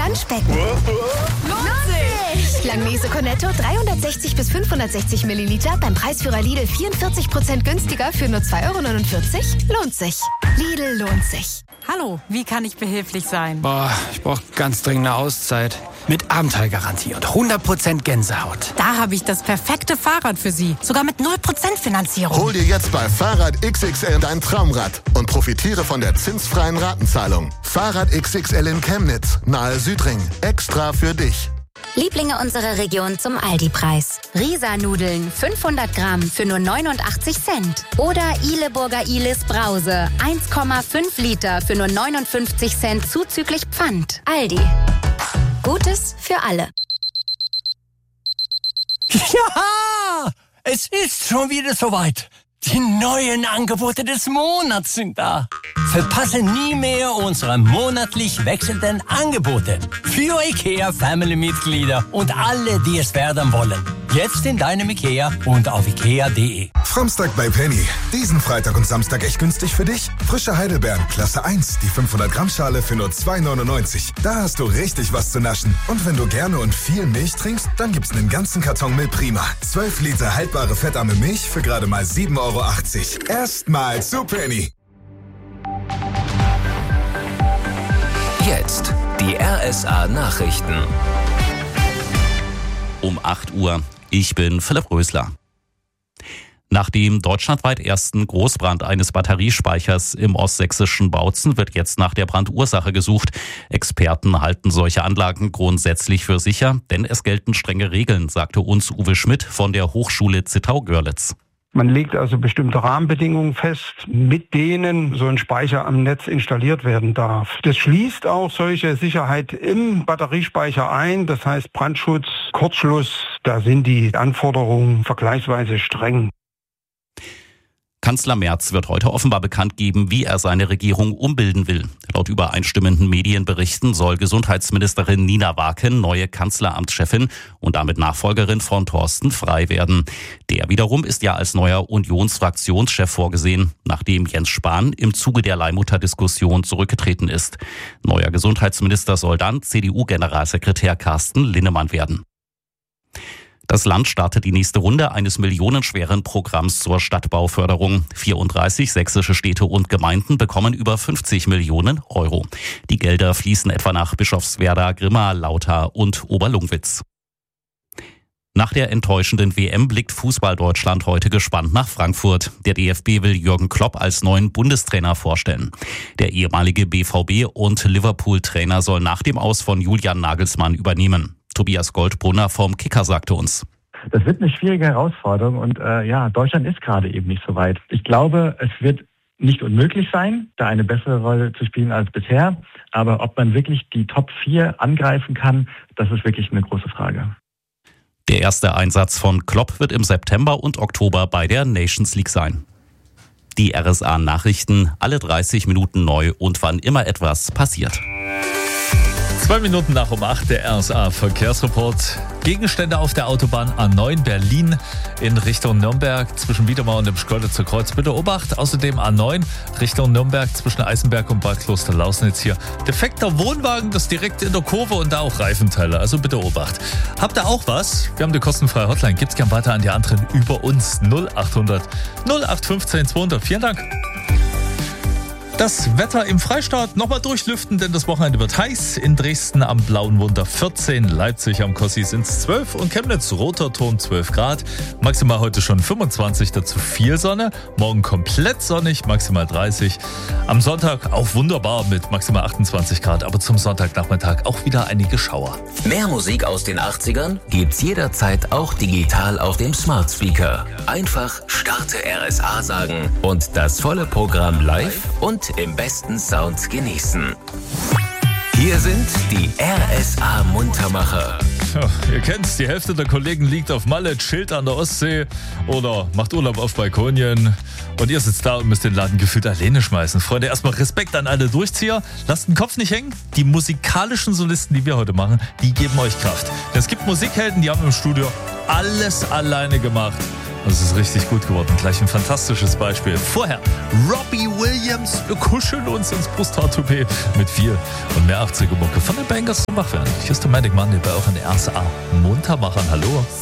Planschbecken. Lohnt sich! Langnese Cornetto 360 bis 560 Milliliter beim Preisführer Lidl 44% günstiger für nur 2,49 €? Lohnt sich. Lidl lohnt sich. Hallo, wie kann ich behilflich sein? Ich brauche ganz dringend eine Auszeit. Mit Abenteuergarantie und 100% Gänsehaut. Da habe ich das perfekte Fahrrad für Sie. Sogar mit 0% Finanzierung. Hol dir jetzt bei Fahrrad XXL dein Traumrad und profitiere von der zinsfreien Ratenzahlung. Fahrrad XXL in Chemnitz, nahe Südring. Extra für dich. Lieblinge unserer Region zum Aldi-Preis. Risa-Nudeln 500 Gramm für nur 89 Cent. Oder Ihleburger Ihlis Brause 1,5 Liter für nur 59 Cent zuzüglich Pfand. Aldi. Gutes für alle. Ja, es ist schon wieder soweit. Die neuen Angebote des Monats sind da. Verpasse nie mehr unsere monatlich wechselnden Angebote. Für IKEA-Family-Mitglieder und alle, die es werden wollen. Jetzt in deinem IKEA und auf ikea.de. Samstag bei Penny. Diesen Freitag und Samstag echt günstig für dich. Frische Heidelbeeren, Klasse 1, die 500 Gramm Schale für nur 2,99. Da hast du richtig was zu naschen. Und wenn du gerne und viel Milch trinkst, dann gibt's einen ganzen Karton Milch Prima. 12 Liter haltbare fettarme Milch für gerade mal 7,80 €. Erstmal zu Penny. Jetzt die RSA-Nachrichten. Um 8 Uhr. Ich bin Philipp Rösler. Nach dem deutschlandweit ersten Großbrand eines Batteriespeichers im ostsächsischen Bautzen wird jetzt nach der Brandursache gesucht. Experten halten solche Anlagen grundsätzlich für sicher, denn es gelten strenge Regeln, sagte uns Uwe Schmidt von der Hochschule Zittau-Görlitz. Man legt also bestimmte Rahmenbedingungen fest, mit denen so ein Speicher am Netz installiert werden darf. Das schließt auch solche Sicherheit im Batteriespeicher ein, das heißt Brandschutz, Kurzschluss, da sind die Anforderungen vergleichsweise streng. Kanzler Merz wird heute offenbar bekannt geben, wie er seine Regierung umbilden will. Laut übereinstimmenden Medienberichten soll Gesundheitsministerin Nina Waken neue Kanzleramtschefin und damit Nachfolgerin von Thorsten Frey werden. Der wiederum ist ja als neuer Unionsfraktionschef vorgesehen, nachdem Jens Spahn im Zuge der Leihmutterdiskussion zurückgetreten ist. Neuer Gesundheitsminister soll dann CDU-Generalsekretär Carsten Linnemann werden. Das Land startet die nächste Runde eines millionenschweren Programms zur Stadtbauförderung. 34 sächsische Städte und Gemeinden bekommen über 50 Millionen €. Die Gelder fließen etwa nach Bischofswerda, Grimma, Lauter und Oberlungwitz. Nach der enttäuschenden WM blickt Fußball-Deutschland heute gespannt nach Frankfurt. Der DFB will Jürgen Klopp als neuen Bundestrainer vorstellen. Der ehemalige BVB- und Liverpool-Trainer soll nach dem Aus von Julian Nagelsmann übernehmen. Tobias Goldbrunner vom Kicker sagte uns: Das wird eine schwierige Herausforderung und Deutschland ist gerade eben nicht so weit. Ich glaube, es wird nicht unmöglich sein, da eine bessere Rolle zu spielen als bisher. Aber ob man wirklich die Top 4 angreifen kann, das ist wirklich eine große Frage. Der erste Einsatz von Klopp wird im September und Oktober bei der Nations League sein. Die RSA-Nachrichten, alle 30 Minuten neu und wann immer etwas passiert. 2 Minuten nach um 8, der RSA-Verkehrsreport. Gegenstände auf der Autobahn A9 Berlin in Richtung Nürnberg zwischen Wiedemer und dem Schkeuditzer Kreuz. Bitte Obacht. Außerdem A9 Richtung Nürnberg zwischen Eisenberg und Bad Klosterlausnitz hier. Defekter Wohnwagen, das direkt in der Kurve und da auch Reifenteile. Also bitte Obacht. Habt ihr auch was? Wir haben die kostenfreie Hotline. Gibt's gern weiter an die anderen über uns. 0800 0815 200. Vielen Dank. Das Wetter im Freistaat nochmal durchlüften, denn das Wochenende wird heiß. In Dresden am Blauen Wunder 14, Leipzig am Kossi sind es 12 und Chemnitz roter Turm 12 Grad. Maximal heute schon 25, dazu viel Sonne. Morgen komplett sonnig, maximal 30. Am Sonntag auch wunderbar mit maximal 28 Grad, aber zum Sonntagnachmittag auch wieder einige Schauer. Mehr Musik aus den 80ern gibt's jederzeit auch digital auf dem Smart Speaker. Einfach Starte RSA sagen und das volle Programm live und im besten Sound genießen. Hier sind die RSA-Muntermacher. Ja, ihr kennt's, die Hälfte der Kollegen liegt auf Malle, chillt an der Ostsee oder macht Urlaub auf Balkonien. Und ihr sitzt da und müsst den Laden gefühlt alleine schmeißen. Freunde, erstmal Respekt an alle Durchzieher. Lasst den Kopf nicht hängen. Die musikalischen Solisten, die wir heute machen, die geben euch Kraft. Denn es gibt Musikhelden, die haben im Studio alles alleine gemacht. Das ist richtig gut geworden. Gleich ein fantastisches Beispiel. Vorher Robbie Williams. Wir kuscheln uns ins Brusthaar-Toupet mit viel und mehr 80er Mucke von den Bangers zum Wachwerden. Hier ist der Magic Monday bei euch in der RSA. Munter machen. Hallo.